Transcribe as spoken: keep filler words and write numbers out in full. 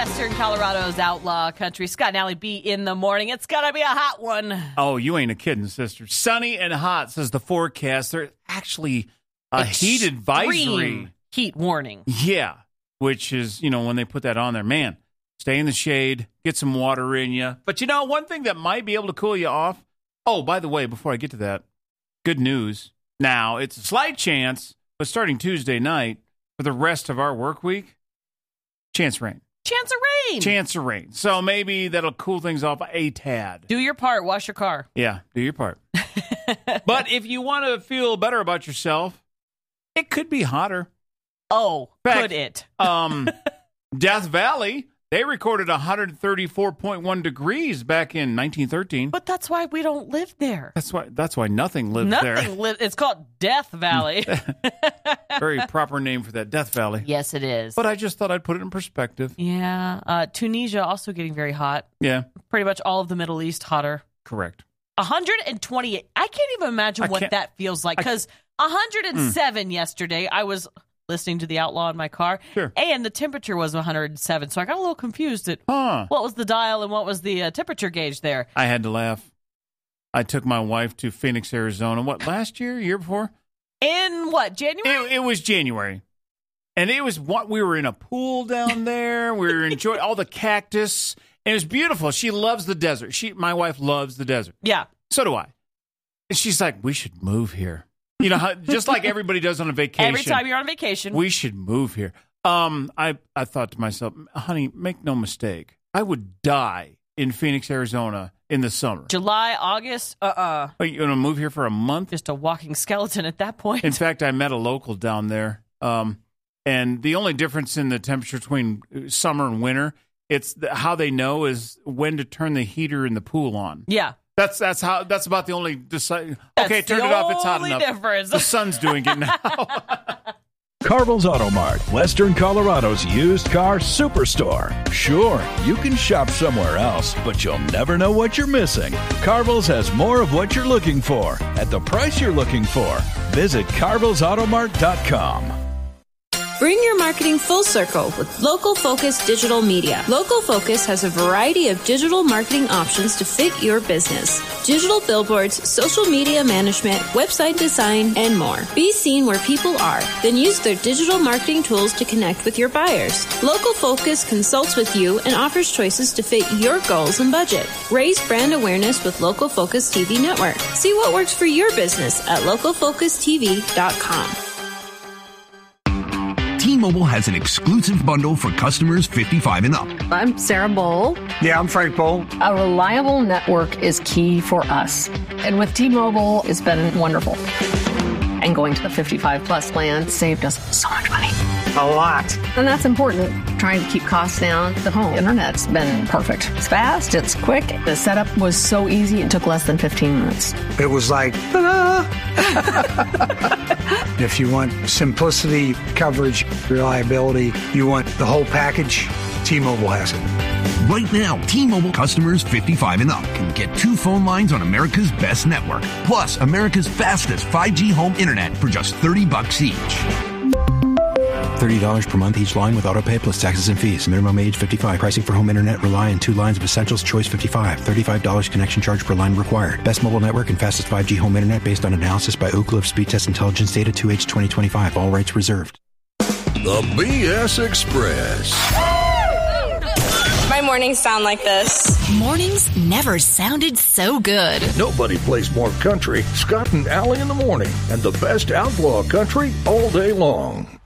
Western Colorado's outlaw country. Scott and Allie B in the morning. It's going to be a hot one. Oh, you ain't a kidding, sister. Sunny and hot, says the forecast. There's actually a Extreme heat advisory. Heat warning. Yeah, which is, you know, when they put that on there, man, stay in the shade, get some water in you. But, you know, one thing that might be able to cool you off. Oh, by the way, before I get to that, good news. Now, it's a slight chance, but starting Tuesday night for the rest of our work week, chance of rain. Chance of rain. Chance of rain. So maybe that'll cool things off a tad. Do your part. Wash your car. Yeah, do your part. But if you want to feel better about yourself, it could be hotter. Oh, fact, could it? um, Death Valley, they recorded one hundred thirty-four point one degrees back in nineteen thirteen. But that's why we don't live there. That's why That's why nothing lives nothing there. Li- it's called Death Valley. Very proper name for that, Death Valley. Yes, it is. But I just thought I'd put it in perspective. Yeah. Uh, Tunisia also getting very hot. Yeah. Pretty much all of the Middle East hotter. Correct. one hundred twenty-eight. I can't even imagine I what can't- that feels like. Because one hundred seven mm. yesterday, I was listening to the Outlaw in my car. Sure. And the temperature was one hundred seven. So I got a little confused at huh. what was the dial and what was the uh, temperature gauge there. I had to laugh. I took my wife to Phoenix, Arizona. What, last year, year before? In what, January? It, it was January. And it was what we were in a pool down there. We were enjoying all the cactus. And it was beautiful. She loves the desert. She, my wife loves the desert. Yeah. So do I. And she's like, we should move here. You know, how, just like everybody does on a vacation. Every time you're on vacation. We should move here. Um, I, I thought to myself, honey, make no mistake. I would die in Phoenix, Arizona in the summer. July, August, uh-uh. Are you going to move here for a month? Just a walking skeleton at that point. In fact, I met a local down there. Um, and the only difference in the temperature between summer and winter, it's the, how they know is when to turn the heater in the pool on. Yeah. That's that's how. That's about the only. Deci- That's okay, turn the it off. It's hot only enough. difference. The sun's doing it now. Carville's Auto Mart, Western Colorado's used car superstore. Sure, you can shop somewhere else, but you'll never know what you're missing. Carville's has more of what you're looking for at the price you're looking for. Visit carvilles auto mart dot com. Bring your marketing full circle with Local Focus Digital Media. Local Focus has a variety of digital marketing options to fit your business. Digital billboards, social media management, website design, and more. Be seen where people are, then use their digital marketing tools to connect with your buyers. Local Focus consults with you and offers choices to fit your goals and budget. Raise brand awareness with Local Focus T V Network. See what works for your business at local focus t v dot com. T-Mobile has an exclusive bundle for customers fifty-five and up. I'm Sarah Bowl. Yeah, I'm Frank Bowl. A reliable network is key for us. And with T-Mobile, it's been wonderful. And going to the fifty-five plus plan saved us so much money. A lot. And that's important. Trying to keep costs down. The home internet's been perfect. It's fast. It's quick. The setup was so easy. It took less than fifteen minutes. It was like, ta-da! If you want simplicity, coverage, reliability, you want the whole package, T-Mobile has it. Right now, T-Mobile customers fifty-five and up can get two phone lines on America's best network, plus America's fastest five G home internet for just thirty bucks each. thirty dollars per month each line with autopay plus taxes and fees. Minimum age fifty-five. Pricing for home internet rely on two lines of Essentials Choice fifty-five. thirty-five dollars connection charge per line required. Best mobile network and fastest five G home internet based on analysis by Ookla of Speed Test Intelligence Data two H twenty twenty-five. All rights reserved. The B S Express. My mornings sound like this. Mornings never sounded so good. Nobody plays more country. Scott and Allie in the morning. And the best outlaw country all day long.